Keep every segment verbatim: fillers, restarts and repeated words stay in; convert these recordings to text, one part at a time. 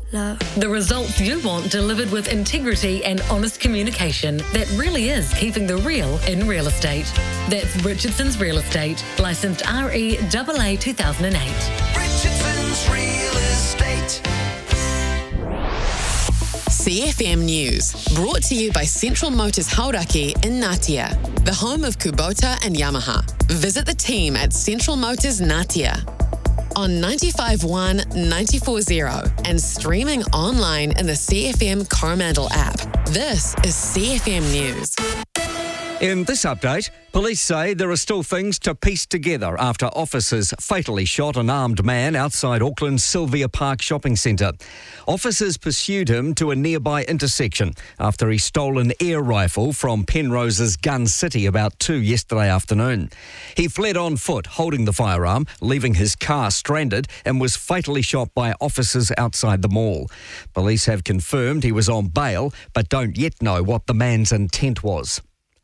love. The results you want delivered with integrity and honest communication that really is keeping the real in real estate. That's Richardson's Real Estate, licensed R E A A two thousand eight. Richardson's Real Estate. C F M News, brought to you by Central Motors Hauraki in Ngatea, the home of Kubota and Yamaha. Visit the team at Central Motors Ngatea on ninety-five point one, ninety-four point zero and streaming online in the C F M Coromandel app. This is C F M News. In this update, police say there are still things to piece together after officers fatally shot an armed man outside Auckland's Sylvia Park shopping centre. Officers pursued him to a nearby intersection after he stole an air rifle from Penrose's Gun City about two yesterday afternoon. He fled on foot, holding the firearm, leaving his car stranded, and was fatally shot by officers outside the mall. Police have confirmed he was on bail, but don't yet know what the man's intent was.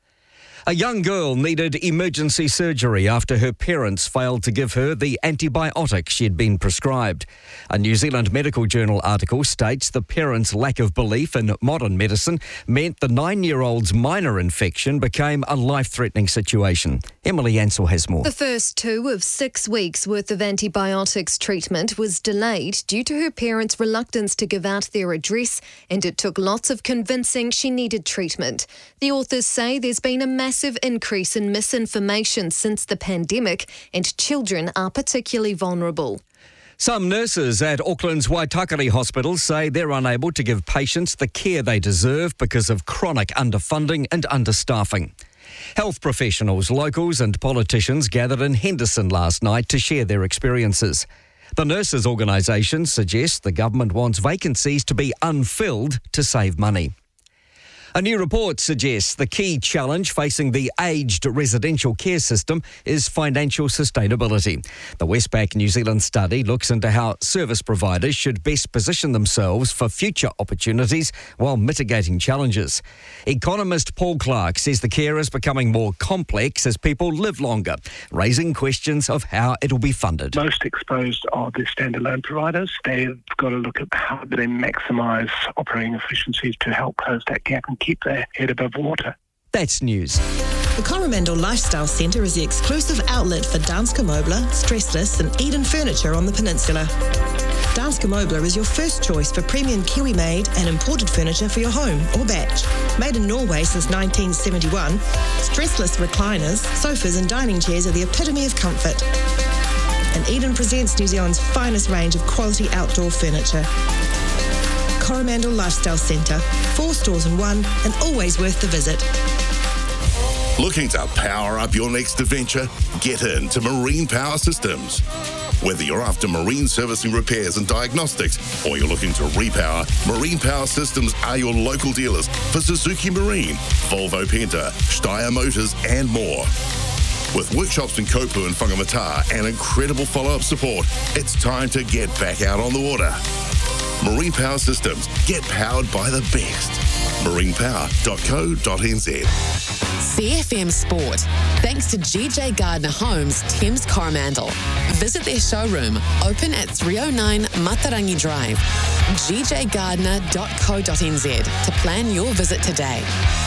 A young girl needed emergency surgery after her parents failed to give her the antibiotic she had been prescribed. A New Zealand Medical Journal article states the parents' lack of belief in modern medicine meant the nine-year-old's minor infection became a life-threatening situation. Emily Ansell has more. The first two of six weeks' worth of antibiotics treatment was delayed due to her parents' reluctance to give out their address, and it took lots of convincing she needed treatment. The authors say there's been a massive Massive increase in misinformation since the pandemic, and children are particularly vulnerable. Some nurses at Auckland's Waitakere Hospital say they're unable to give patients the care they deserve because of chronic underfunding and understaffing. Health professionals, locals and politicians gathered in Henderson last night to share their experiences. The nurses' organisation suggests the government wants vacancies to be unfilled to save money. A new report suggests the key challenge facing the aged residential care system is financial sustainability. The Westpac New Zealand study looks into how service providers should best position themselves for future opportunities while mitigating challenges. Economist Paul Clark says the care is becoming more complex as people live longer, raising questions of how it will be funded. Most exposed are the standalone providers. They've got to look at how they maximise operating efficiencies to help close that gap and keep their head above water. That's news. The Coromandel Lifestyle Centre is the exclusive outlet for Danske Møbler, Stressless and Eden Furniture on the peninsula. Danske Møbler is your first choice for premium Kiwi-made and imported furniture for your home or batch. Made in Norway since nineteen seventy-one, Stressless recliners, sofas and dining chairs are the epitome of comfort. And Eden presents New Zealand's finest range of quality outdoor furniture. Coromandel Lifestyle Centre, four stores in one, and always worth the visit. Looking to power up your next adventure? Get into Marine Power Systems. Whether you're after marine servicing, repairs and diagnostics, or you're looking to repower, Marine Power Systems are your local dealers for Suzuki Marine, Volvo Penta, Steyr Motors and more. With workshops in Kopu and Whangamata and incredible follow-up support, it's time to get back out on the water. Marine Power Systems. Get powered by the best. marine power dot co dot n z. C F M Sport. Thanks to G J Gardner Homes, Thames Coromandel. Visit their showroom, open at three oh nine Matarangi Drive. g j gardner dot co dot n z to plan your visit today.